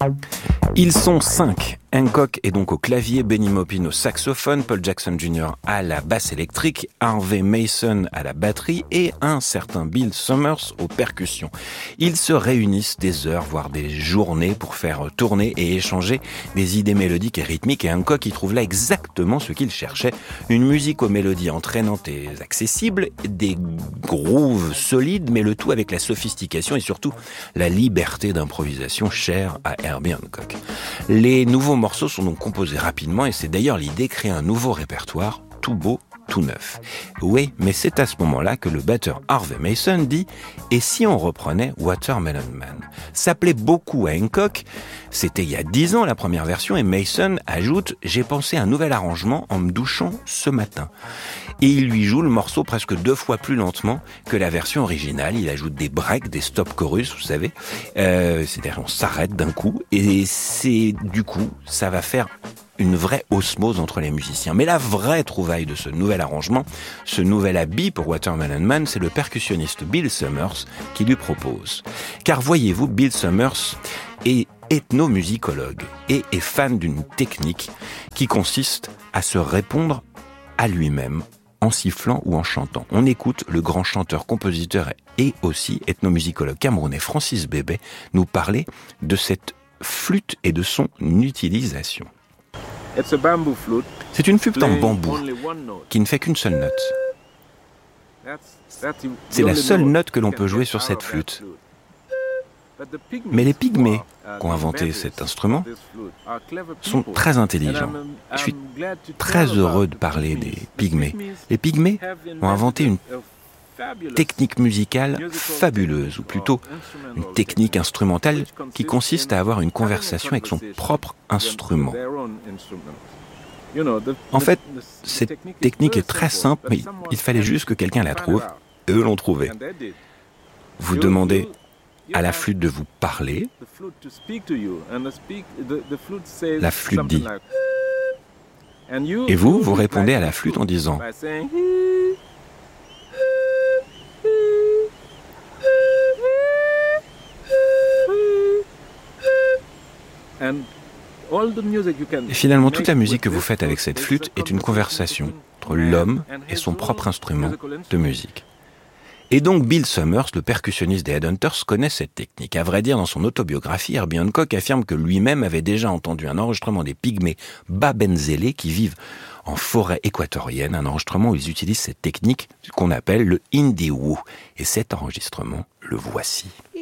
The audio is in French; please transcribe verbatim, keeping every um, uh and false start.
Ils sont cinq. Hancock est donc au clavier, Benny Maupin au saxophone, Paul Jackson junior à la basse électrique, Harvey Mason à la batterie et un certain Bill Summers aux percussions. Ils se réunissent des heures, voire des journées pour faire tourner et échanger des idées mélodiques et rythmiques, et Hancock y trouve là exactement ce qu'il cherchait, une musique aux mélodies entraînantes et accessibles, des grooves solides, mais le tout avec la sophistication et surtout la liberté d'improvisation chère à Herbie Hancock. Les nouveaux morceaux sont donc composés rapidement et c'est d'ailleurs l'idée de créer un nouveau répertoire, tout beau, tout neuf. Oui, mais c'est à ce moment-là que le batteur Harvey Mason dit « Et si on reprenait Watermelon Man ?» Ça plaît beaucoup à Hancock, c'était il y a dix ans la première version, et Mason ajoute « J'ai pensé à un nouvel arrangement en me douchant ce matin ». Et il lui joue le morceau presque deux fois plus lentement que la version originale. Il ajoute des breaks, des stop chorus, vous savez. Euh, c'est-à-dire on s'arrête d'un coup, et c'est du coup, ça va faire une vraie osmose entre les musiciens. Mais la vraie trouvaille de ce nouvel arrangement, ce nouvel habit pour Watermelon Man, c'est le percussionniste Bill Summers qui lui propose. Car voyez-vous, Bill Summers est ethnomusicologue et est fan d'une technique qui consiste à se répondre à lui-même en sifflant ou en chantant. On écoute le grand chanteur, compositeur et aussi ethnomusicologue camerounais Francis Bébé nous parler de cette flûte et de son utilisation. C'est une flûte en bambou qui ne fait qu'une seule note. C'est la seule note que l'on peut jouer sur cette flûte. Mais les pygmées qui ont inventé cet instrument sont très intelligents. Je suis très heureux de parler des pygmées. Les pygmées ont inventé une technique musicale fabuleuse, ou plutôt une technique instrumentale qui consiste à avoir une conversation avec son propre instrument. En fait, cette technique est très simple, mais il fallait juste que quelqu'un la trouve, et eux l'ont trouvée. Vous demandez à la flûte de vous parler, la flûte dit, et vous, vous répondez à la flûte en disant, et finalement, toute la musique que vous faites avec cette flûte est une conversation entre l'homme et son propre instrument de musique. Et donc Bill Summers, le percussionniste des Headhunters, connaît cette technique. À vrai dire, dans son autobiographie, Herbie Hancock affirme que lui-même avait déjà entendu un enregistrement des pygmées babenzélés qui vivent en forêt équatorienne, un enregistrement où ils utilisent cette technique qu'on appelle le indie woo. Et cet enregistrement, le voici.